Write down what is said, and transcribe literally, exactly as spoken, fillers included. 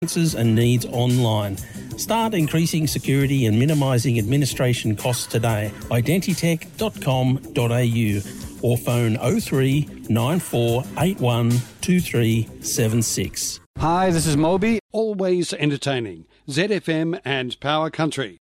and needs online. Start increasing security and minimising administration costs today. identitech dot com dot a u or phone oh three nine four eight one two three seven six. Hi, this is Moby. Always entertaining. Z F M and Power Country.